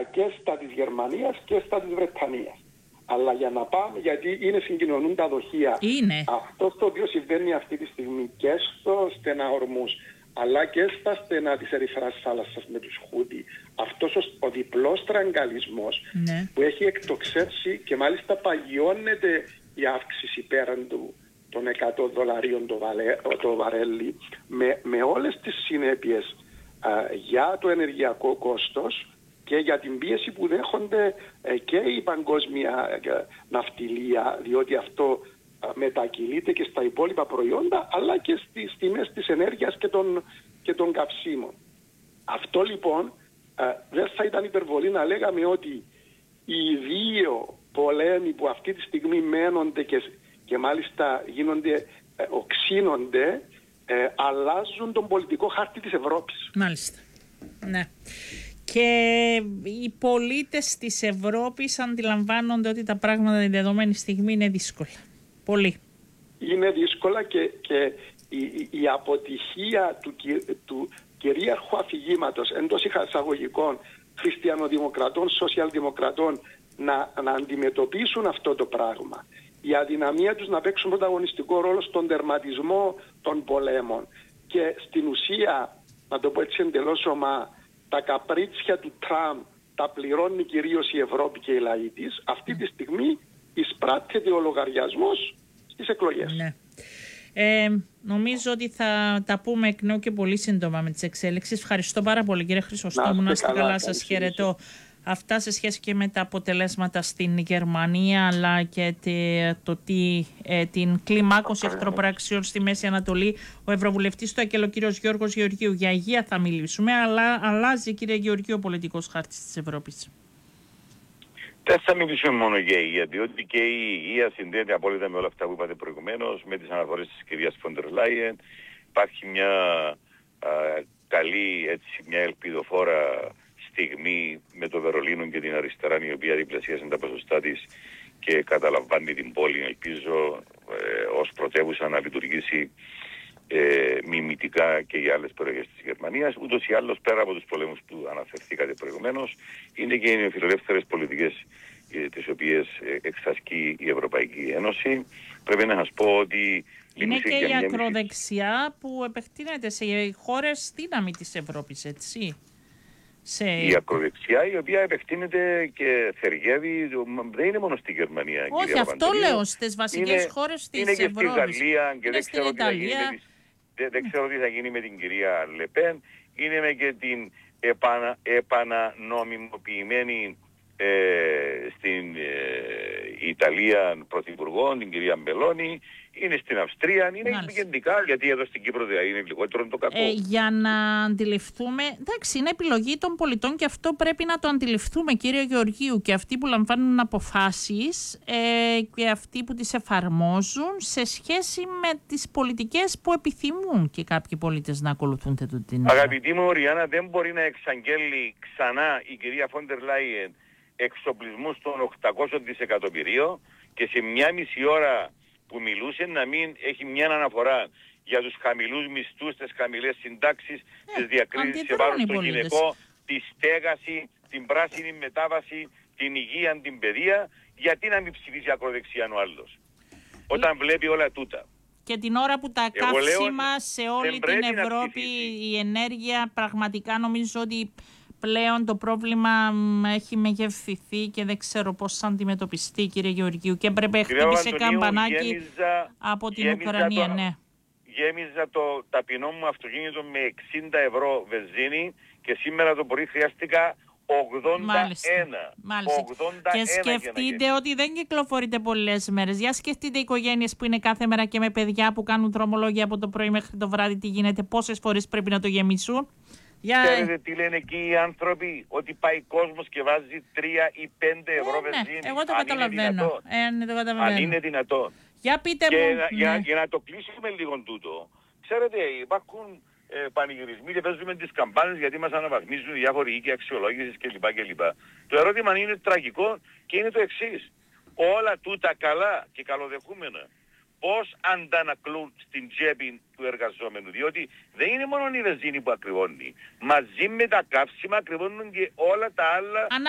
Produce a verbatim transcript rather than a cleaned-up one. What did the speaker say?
και στα της Γερμανίας και στα της Βρετανίας. Αλλά για να πάμε, γιατί είναι συγκοινωνούν τα δοχεία, είναι. αυτό το οποίο συμβαίνει αυτή τη στιγμή και στο στενά Ορμούς, αλλά και στα στενά της Ερυθράς θάλασσας με τους Χούτι, αυτός ο, ο διπλός τραγκαλισμός, ναι, που έχει εκτοξεύσει και μάλιστα παγιώνεται η αύξηση πέραν του των εκατό δολαρίων το, βαλέ, το βαρέλι, με, με όλες τις συνέπειες α, για το ενεργειακό κόστος και για την πίεση που δέχονται ε, και η παγκόσμια ε, ναυτιλία, διότι αυτό ε, μετακυλείται και στα υπόλοιπα προϊόντα, αλλά και στις τιμές της ενέργειας και των, και των καυσίμων. Αυτό λοιπόν ε, δεν θα ήταν υπερβολή να λέγαμε ότι οι δύο πολέμοι που αυτή τη στιγμή μένονται και, και μάλιστα γίνονται, ε, οξύνονται, ε, αλλάζουν τον πολιτικό χάρτη της Ευρώπης. Μάλιστα. Ναι. Και οι πολίτες της Ευρώπης αντιλαμβάνονται ότι τα πράγματα την δεδομένη στιγμή είναι δύσκολα. Πολύ. Είναι δύσκολα και, και η, η αποτυχία του, του κυρίαρχου αφηγήματος εντός εισαγωγικών χριστιανοδημοκρατών, σοσιαλδημοκρατών να, να αντιμετωπίσουν αυτό το πράγμα. Η αδυναμία τους να παίξουν πρωταγωνιστικό ρόλο στον τερματισμό των πολέμων και στην ουσία, να το πω έτσι εντελώς ομά, τα καπρίτσια του Τραμπ τα πληρώνει κυρίως η Ευρώπη και οι λαοί της. Αυτή τη στιγμή εισπράττεται ο λογαριασμός στις εκλογές. Ναι. Ε, νομίζω ότι θα τα πούμε εκ νέου και πολύ σύντομα με τις εξέλιξεις. Ευχαριστώ πάρα πολύ κύριε Χρυσοστόμου. Να είστε καλά, καλά, σας χαιρετώ. Αυτά σε σχέση και με τα αποτελέσματα στην Γερμανία, αλλά και το τι, ε, την κλιμάκωση εχθροπραξιών στη Μέση Ανατολή. Ο Ευρωβουλευτής του ΑΚΕΛ, ο κύριος Γιώργος Γεωργίου. Για υγεία θα μιλήσουμε, αλλά αλλάζει, κύριε Γεωργίου, ο πολιτικός χάρτης της Ευρώπης. Δεν θα μιλήσουμε μόνο για υγεία, διότι και η υγεία συνδέεται απόλυτα με όλα αυτά που είπατε προηγουμένως, με τις αναφορές της κυρίας Φόντερ Λάιεν. Υπάρχει μια α, καλή, έτσι, μια ελπιδοφόρα στιγμή με το Βερολίνο και την αριστερά, η οποία διπλασίασε τα ποσοστά της και καταλαμβάνει την πόλη, ελπίζω, ε, ως πρωτεύουσα να λειτουργήσει ε, μιμητικά και για άλλες περιοχές της Γερμανίας. Ούτως ή άλλως, πέρα από τους πολέμους που αναφερθήκατε προηγουμένως, είναι και οι νεοφιλελεύθερες πολιτικές ε, τις οποίες ε, εξασκεί η Ευρωπαϊκή Ένωση. Πρέπει να σας πω ότι είναι και η ακροδεξιά που επεκτείνεται σε χώρες δύναμη της Ευρώπης, έτσι. Σε... Η ακροδεξιά, η οποία επεκτείνεται και θεργεύει, δεν είναι μόνο στη Γερμανία. Όχι, αυτό λέω, στις βασικές είναι, χώρες της είναι Ευρώπης. Είναι και στη Γαλλία και δεν ξέρω, Ιταλία. τι με, δεν, δεν ξέρω τι θα γίνει με την κυρία Λεπέν. Είναι με και την επανα, επανανομιμοποιημένη ε, στην ε, Ιταλία πρωθυπουργό, την κυρία Μπελόνι. Είναι στην Αυστρία, είναι γενικά, γιατί εδώ στην Κύπρο δηλαδή είναι λιγότερο το κακό. Ε, για να αντιληφθούμε, εντάξει, είναι επιλογή των πολιτών και αυτό πρέπει να το αντιληφθούμε, κύριε Γεωργίου, και αυτοί που λαμβάνουν αποφάσεις ε, και αυτοί που τις εφαρμόζουν σε σχέση με τις πολιτικές που επιθυμούν και κάποιοι πολίτες να ακολουθούν την. Αγαπητή μου Ριάννα, δεν μπορεί να εξαγγέλει ξανά η κυρία Φόντερ Λάιεν εξοπλισμούς των οκτακόσια δισεκατομμυρίων και σε μια μισή ώρα που μιλούσε να μην έχει μια αναφορά για τους χαμηλούς μισθούς, τις χαμηλές συντάξεις, ε, τις διακρίσεις σε βάρος των γυναικών, τη στέγαση, την πράσινη μετάβαση, την υγεία, την παιδεία. Γιατί να μην ψηφίσει ακροδεξιά ο άλλος, όταν βλέπει όλα τούτα. Και την ώρα που τα Εγώ καύσιμα λέω, σε όλη την Ευρώπη, η ενέργεια, πραγματικά νομίζω ότι πλέον το πρόβλημα έχει μεγεθυνθεί και δεν ξέρω πώς θα αντιμετωπιστεί, κύριε Γεωργίου. Και έπρεπε χτύπησε καμπανάκι γέμιζα, από την Ουκρανία, το, ναι. Γέμιζα το ταπεινό μου αυτοκίνητο με εξήντα ευρώ βενζίνη και σήμερα το πρωί χρειάστηκα ογδόντα ένα. Μάλιστα. Μάλιστα. ογδόντα ένα. Και σκεφτείτε ότι δεν κυκλοφορείτε πολλές μέρες. Για σκεφτείτε οι οικογένειες που είναι κάθε μέρα και με παιδιά που κάνουν δρομολόγια από το πρωί μέχρι το βράδυ, τι γίνεται, πόσες φορές πρέπει να το γεμίσουν. Για... Ξέρετε τι λένε εκεί οι άνθρωποι, ότι πάει κόσμος και βάζει τρία ή πέντε ευρώ ε, βενζίνη. Ναι, εγώ το καταλαβαίνω. Ε, το καταλαβαίνω. Αν είναι δυνατόν. Για πείτε και μου. Να, ναι. για, για να το κλείσουμε λίγο τούτο. Ξέρετε, υπάρχουν ε, πανηγυρισμοί και παίζουμε τις καμπάνες γιατί μας αναβαθμίζουν διάφοροι οίκοι αξιολόγησης κλπ. κλπ. Το ερώτημα είναι τραγικό και είναι το εξής. Όλα τούτα καλά και καλοδεχούμενα, πώς αντανακλούν στην τσέπη του εργαζόμενου, διότι δεν είναι μόνο η βενζίνη που ακριβώνει. Μαζί με τα καύσιμα ακριβώνουν και όλα τα άλλα